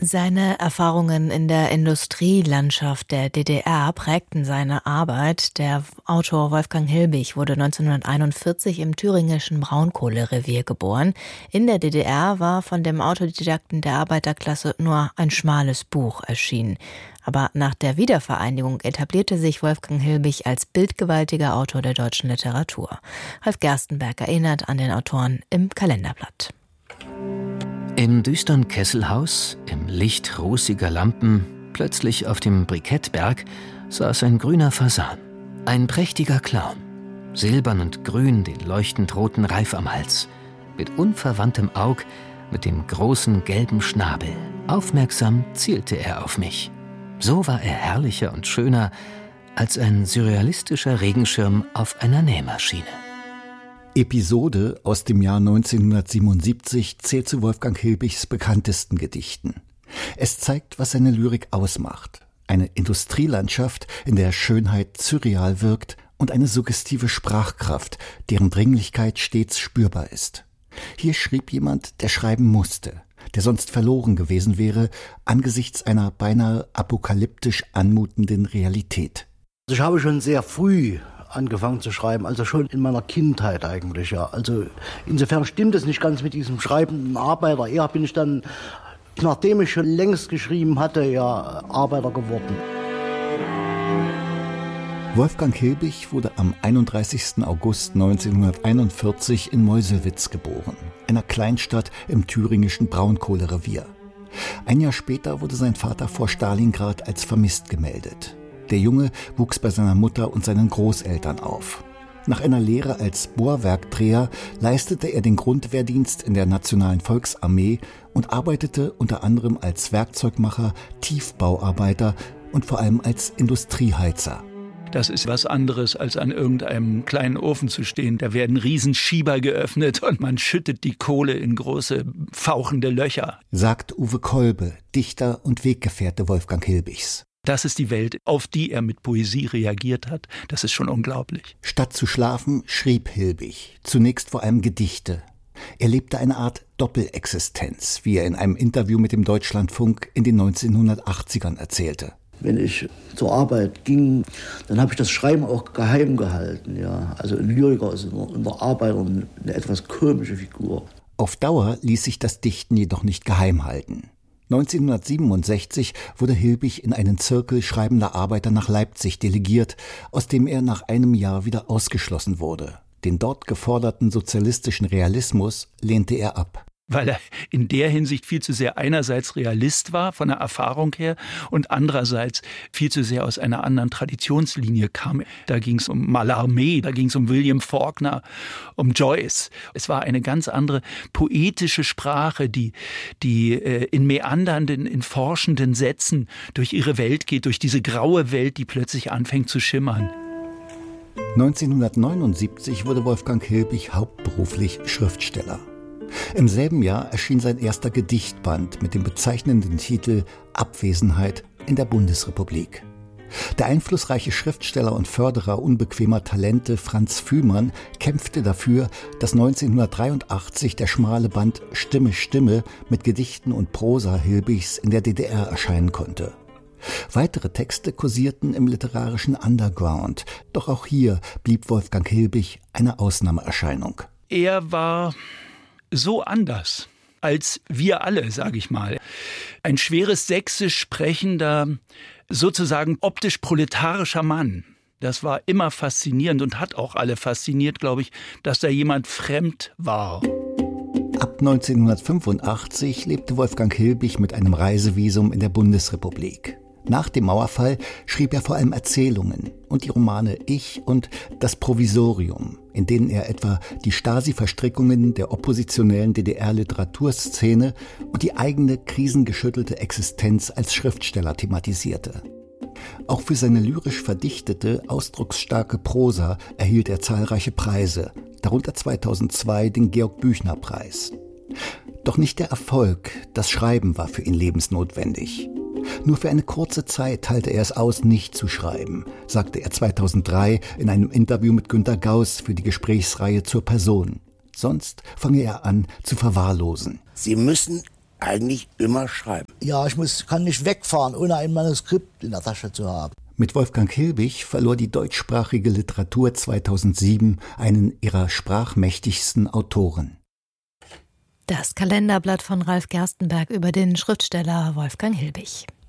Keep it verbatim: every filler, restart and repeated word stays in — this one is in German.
Seine Erfahrungen in der Industrielandschaft der D D R prägten seine Arbeit. Der Autor Wolfgang Hilbig wurde neunzehnhunderteinundvierzig im thüringischen Braunkohlerevier geboren. In der D D R war von dem Autodidakten der Arbeiterklasse nur ein schmales Buch erschienen. Aber nach der Wiedervereinigung etablierte sich Wolfgang Hilbig als bildgewaltiger Autor der deutschen Literatur. Ralf Gerstenberg erinnert an den Autoren im Kalenderblatt. Im düsteren Kesselhaus, im Licht rußiger Lampen, plötzlich auf dem Brikettberg, saß ein grüner Fasan. Ein prächtiger Clown. Silbern und grün, den leuchtend roten Reif am Hals. Mit unverwandtem Aug, mit dem großen gelben Schnabel. Aufmerksam zielte er auf mich. So war er herrlicher und schöner als ein surrealistischer Regenschirm auf einer Nähmaschine. Episode aus dem Jahr neunzehnhundertsiebenundsiebzig zählt zu Wolfgang Hilbigs bekanntesten Gedichten. Es zeigt, was seine Lyrik ausmacht. Eine Industrielandschaft, in der Schönheit surreal wirkt und eine suggestive Sprachkraft, deren Dringlichkeit stets spürbar ist. Hier schrieb jemand, der schreiben musste, der sonst verloren gewesen wäre, angesichts einer beinahe apokalyptisch anmutenden Realität. Ich habe schon sehr früh angefangen zu schreiben, also schon in meiner Kindheit eigentlich, ja. Also insofern stimmt es nicht ganz mit diesem schreibenden Arbeiter. Eher bin ich dann, nachdem ich schon längst geschrieben hatte, ja, Arbeiter geworden. Wolfgang Hilbig wurde am einunddreißigsten August neunzehnhunderteinundvierzig in Meuselwitz geboren, einer Kleinstadt im thüringischen Braunkohlerevier. Ein Jahr später wurde sein Vater vor Stalingrad als vermisst gemeldet. Der Junge wuchs bei seiner Mutter und seinen Großeltern auf. Nach einer Lehre als Bohrwerkdreher leistete er den Grundwehrdienst in der Nationalen Volksarmee und arbeitete unter anderem als Werkzeugmacher, Tiefbauarbeiter und vor allem als Industrieheizer. Das ist was anderes, als an irgendeinem kleinen Ofen zu stehen. Da werden Riesenschieber geöffnet und man schüttet die Kohle in große, fauchende Löcher. Sagt Uwe Kolbe, Dichter und Weggefährte Wolfgang Hilbigs. Das ist die Welt, auf die er mit Poesie reagiert hat. Das ist schon unglaublich. Statt zu schlafen, schrieb Hilbig. Zunächst vor allem Gedichte. Er lebte eine Art Doppelexistenz, wie er in einem Interview mit dem Deutschlandfunk in den neunzehnhundertachtzigern erzählte. Wenn ich zur Arbeit ging, dann habe ich das Schreiben auch geheim gehalten. Ja. Also ein Lyriker ist in der Arbeit eine etwas komische Figur. Auf Dauer ließ sich das Dichten jedoch nicht geheim halten. neunzehnhundertsiebenundsechzig wurde Hilbig in einen Zirkel schreibender Arbeiter nach Leipzig delegiert, aus dem er nach einem Jahr wieder ausgeschlossen wurde. Den dort geforderten sozialistischen Realismus lehnte er ab. Weil er in der Hinsicht viel zu sehr einerseits Realist war, von der Erfahrung her, und andererseits viel zu sehr aus einer anderen Traditionslinie kam. Da ging es um Mallarmé, da ging es um William Faulkner, um Joyce. Es war eine ganz andere poetische Sprache, die, die äh, in meandernden, in forschenden Sätzen durch ihre Welt geht, durch diese graue Welt, die plötzlich anfängt zu schimmern. neunzehnhundertneunundsiebzig wurde Wolfgang Hilbig hauptberuflich Schriftsteller. Im selben Jahr erschien sein erster Gedichtband mit dem bezeichnenden Titel Abwesenheit in der Bundesrepublik. Der einflussreiche Schriftsteller und Förderer unbequemer Talente Franz Fühmann kämpfte dafür, dass neunzehnhundertdreiundachtzig der schmale Band Stimme, Stimme mit Gedichten und Prosa Hilbigs in der D D R erscheinen konnte. Weitere Texte kursierten im literarischen Underground, doch auch hier blieb Wolfgang Hilbig eine Ausnahmeerscheinung. Er war so anders als wir alle, sage ich mal. Ein schweres Sächsisch sprechender, sozusagen optisch proletarischer Mann. Das war immer faszinierend und hat auch alle fasziniert, glaube ich, dass da jemand fremd war. Ab neunzehnhundertfünfundachtzig lebte Wolfgang Hilbig mit einem Reisevisum in der Bundesrepublik. Nach dem Mauerfall schrieb er vor allem Erzählungen und die Romane Ich und Das Provisorium, in denen er etwa die Stasi-Verstrickungen der oppositionellen D D R-Literaturszene und die eigene krisengeschüttelte Existenz als Schriftsteller thematisierte. Auch für seine lyrisch verdichtete, ausdrucksstarke Prosa erhielt er zahlreiche Preise, darunter zweitausendzwei den Georg-Büchner-Preis. Doch nicht der Erfolg, das Schreiben war für ihn lebensnotwendig. Nur für eine kurze Zeit halte er es aus, nicht zu schreiben, sagte er zweitausenddrei in einem Interview mit Günter Gauss für die Gesprächsreihe Zur Person. Sonst fange er an zu verwahrlosen. Sie müssen eigentlich immer schreiben. Ja, ich muss, kann nicht wegfahren, ohne ein Manuskript in der Tasche zu haben. Mit Wolfgang Hilbig verlor die deutschsprachige Literatur zweitausendsieben einen ihrer sprachmächtigsten Autoren. Das Kalenderblatt von Ralf Gerstenberg über den Schriftsteller Wolfgang Hilbig.